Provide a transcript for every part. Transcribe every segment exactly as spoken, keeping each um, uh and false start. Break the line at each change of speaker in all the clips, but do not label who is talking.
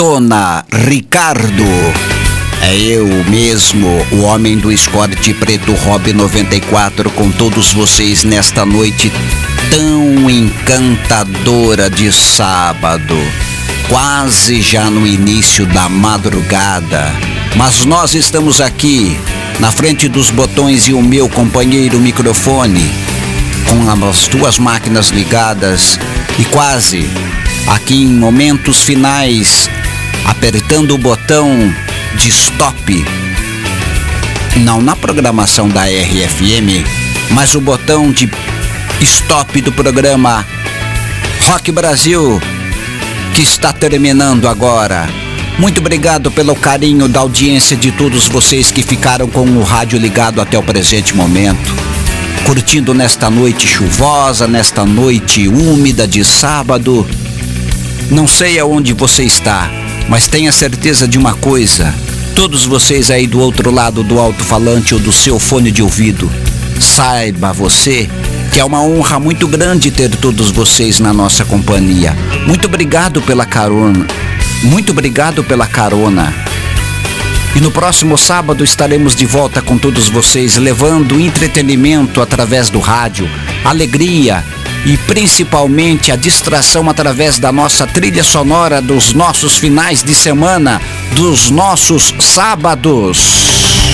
Dona Ricardo. É eu mesmo, o homem do escorte preto Rob noventa e quatro, com todos vocês nesta noite tão encantadora de sábado, quase já no início da madrugada. Mas nós estamos aqui, na frente dos botões e o meu companheiro microfone, com as duas máquinas ligadas e quase aqui em momentos finais, apertando o botão de stop, não na programação da R F M, mas o botão de stop do programa Rock Brasil, que está terminando agora. Muito obrigado pelo carinho da audiência de todos vocês que ficaram com o rádio ligado até o presente momento, curtindo nesta noite chuvosa, nesta noite úmida de sábado. Não sei aonde você está, mas tenha certeza de uma coisa: todos vocês aí do outro lado do alto-falante ou do seu fone de ouvido, saiba você que é uma honra muito grande ter todos vocês na nossa companhia. Muito obrigado pela carona, muito obrigado pela carona. E no próximo sábado estaremos de volta com todos vocês, levando entretenimento através do rádio, alegria e principalmente a distração através da nossa trilha sonora dos nossos finais de semana, dos nossos sábados.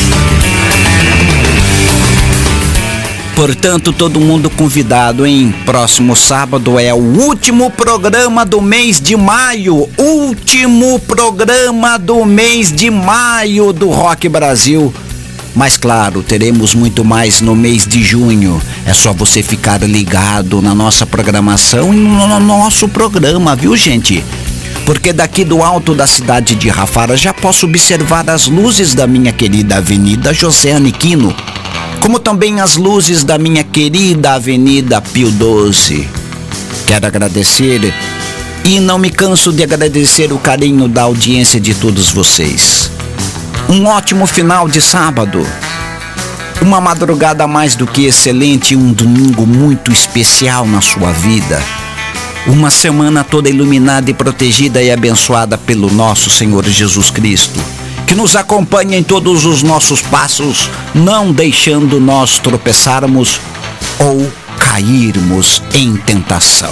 Portanto, todo mundo convidado, hein? Próximo sábado é o último programa do mês de maio, último programa do mês de maio do Rock Brasil. Mas claro, teremos muito mais no mês de junho. É só você ficar ligado na nossa programação e no nosso programa, viu, gente? Porque daqui do alto da cidade de Rafara já posso observar as luzes da minha querida Avenida José Aniquino, como também as luzes da minha querida Avenida Pio doze. Quero agradecer e não me canso de agradecer o carinho da audiência de todos vocês. Um ótimo final de sábado, uma madrugada mais do que excelente, um domingo muito especial na sua vida, uma semana toda iluminada e protegida e abençoada pelo nosso Senhor Jesus Cristo, que nos acompanha em todos os nossos passos, não deixando nós tropeçarmos ou cairmos em tentação.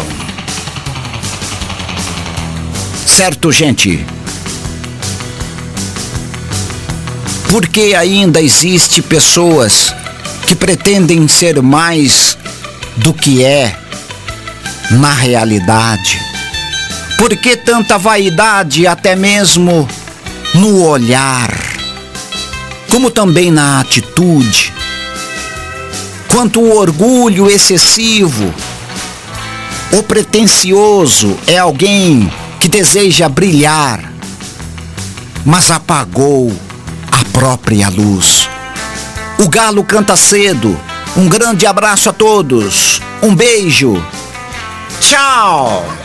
Certo, gente? Porque ainda existe pessoas que pretendem ser mais do que é na realidade. Por que tanta vaidade até mesmo no olhar, como também na atitude? Quanto o orgulho excessivo, o pretensioso é alguém que deseja brilhar, mas apagou a própria luz. O galo canta cedo. Um grande abraço a todos. Um beijo. Tchau.